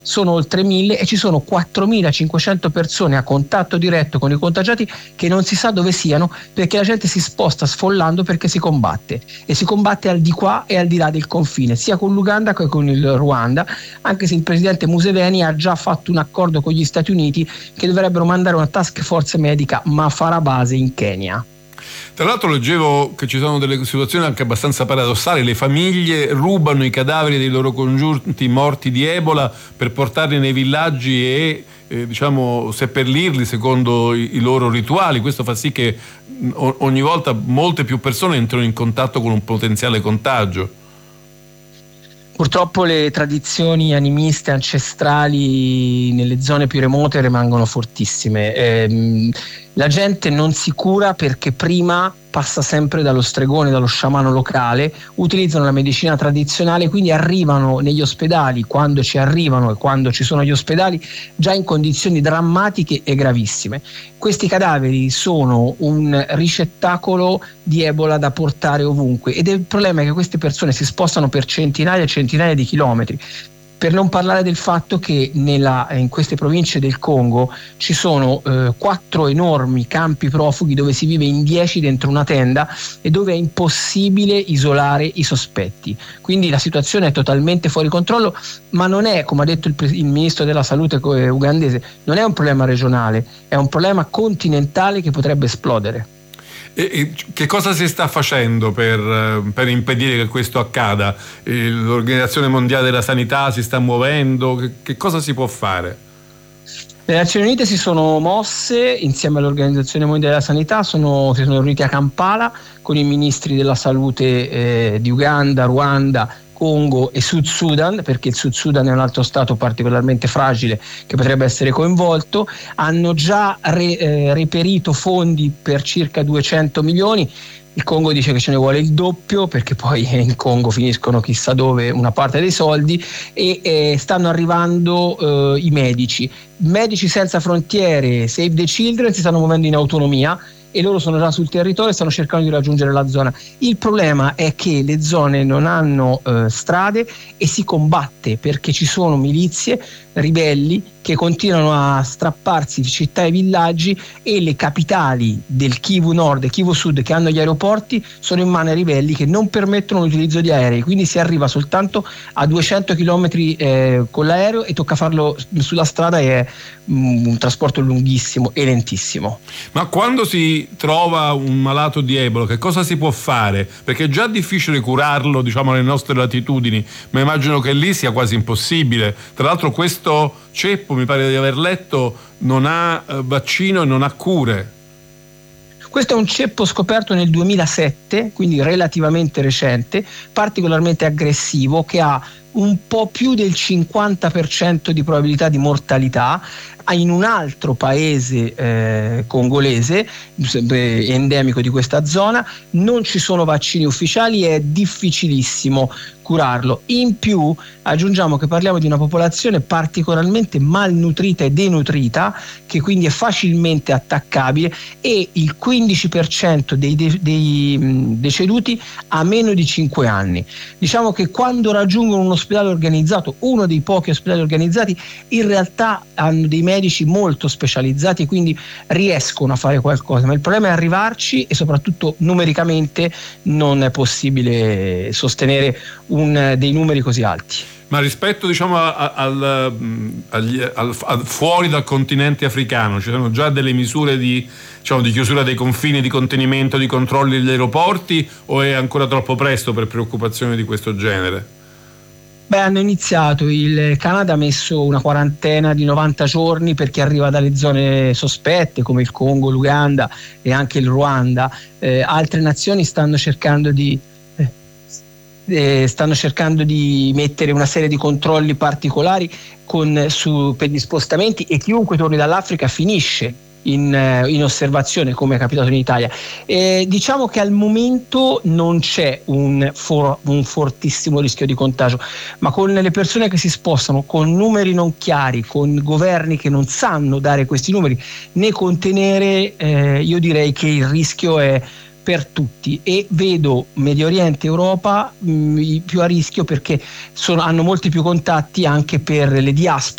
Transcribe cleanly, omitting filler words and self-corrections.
sono oltre 1000 e ci sono 4.500 persone a contatto diretto con i contagiati che non si sa dove siano, perché la gente si sposta sfollando perché si combatte, e si combatte al di qua e al di là del confine, sia con l'Uganda che con il Ruanda, anche se il presidente Museveni ha già fatto un accordo con gli Stati Uniti che dovrebbero mandare una task force medica, ma farà base in Kenya. Tra l'altro leggevo che ci sono delle situazioni anche abbastanza paradossali: le famiglie rubano i cadaveri dei loro congiunti morti di Ebola per portarli nei villaggi e seppellirli secondo i loro rituali. Questo fa sì che ogni volta molte più persone entrano in contatto con un potenziale contagio. Purtroppo le tradizioni animiste ancestrali nelle zone più remote rimangono fortissime. La gente non si cura perché prima passa sempre dallo stregone, dallo sciamano locale, utilizzano la medicina tradizionale, quindi arrivano negli ospedali, quando ci arrivano e quando ci sono gli ospedali, già in condizioni drammatiche e gravissime. Questi cadaveri sono un ricettacolo di Ebola da portare ovunque, ed il problema è che queste persone si spostano per centinaia e centinaia di chilometri. Per non parlare del fatto che in queste province del Congo ci sono 4 enormi campi profughi dove si vive in 10 dentro una tenda e dove è impossibile isolare i sospetti. Quindi la situazione è totalmente fuori controllo, ma non è, come ha detto il ministro della salute ugandese, non è un problema regionale, è un problema continentale che potrebbe esplodere. E che cosa si sta facendo per impedire che questo accada? L'Organizzazione Mondiale della Sanità si sta muovendo? Che cosa si può fare? Le Nazioni Unite si sono mosse insieme all'Organizzazione Mondiale della Sanità, si sono riuniti a Kampala con i ministri della salute di Uganda, Ruanda, Congo e Sud Sudan, perché il Sud Sudan è un altro stato particolarmente fragile che potrebbe essere coinvolto. Hanno già reperito fondi per circa 200 milioni. Il Congo dice che ce ne vuole il doppio, perché poi in Congo finiscono chissà dove una parte dei soldi, e stanno arrivando i medici. Medici Senza Frontiere, Save the Children si stanno muovendo in autonomia e loro sono già sul territorio e stanno cercando di raggiungere la zona. Il problema è che le zone non hanno strade e si combatte perché ci sono milizie, ribelli che continuano a strapparsi città e villaggi, e le capitali del Kivu Nord e Kivu Sud, che hanno gli aeroporti, sono in mano ai ribelli che non permettono l'utilizzo di aerei, quindi si arriva soltanto a 200 km con l'aereo e tocca farlo sulla strada, e è un trasporto lunghissimo e lentissimo. Ma quando si trova un malato di Ebola, che cosa si può fare? Perché è già difficile curarlo, alle nostre latitudini, ma immagino che lì sia quasi impossibile. Tra l'altro questo ceppo, mi pare di aver letto, non ha vaccino e non ha cure. Questo è un ceppo scoperto nel 2007, quindi relativamente recente, particolarmente aggressivo, che ha un po' più del 50% di probabilità di mortalità. In un altro paese congolese endemico di questa zona non ci sono vaccini ufficiali e è difficilissimo curarlo. In più aggiungiamo che parliamo di una popolazione particolarmente malnutrita e denutrita, che quindi è facilmente attaccabile, e il 15% dei deceduti ha meno di 5 anni. Diciamo che quando raggiungono un ospedale organizzato, uno dei pochi ospedali organizzati, in realtà hanno dei medici molto specializzati e quindi riescono a fare qualcosa, ma il problema è arrivarci, e soprattutto numericamente non è possibile sostenere dei numeri così alti. Ma rispetto al fuori dal continente africano, ci sono già delle misure di chiusura dei confini, di contenimento, di controlli degli aeroporti, o è ancora troppo presto per preoccupazioni di questo genere? Hanno iniziato, il Canada ha messo una quarantena di 90 giorni per chi arriva dalle zone sospette come il Congo, l'Uganda e anche il Ruanda. Altre nazioni stanno cercando di mettere una serie di controlli particolari per gli spostamenti, e chiunque torni dall'Africa finisce in osservazione, come è capitato in Italia. Diciamo che al momento non c'è un fortissimo rischio di contagio, ma con le persone che si spostano, con numeri non chiari, con governi che non sanno dare questi numeri né contenere, io direi che il rischio è per tutti, e vedo Medio Oriente e Europa più a rischio, perché hanno molti più contatti anche per le diaspore